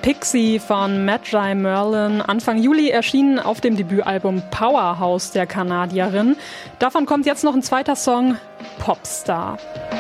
Pixie von Magi Merlin, Anfang Juli erschienen auf dem Debütalbum Powerhouse der Kanadierin. Davon kommt jetzt noch ein zweiter Song, Popstar.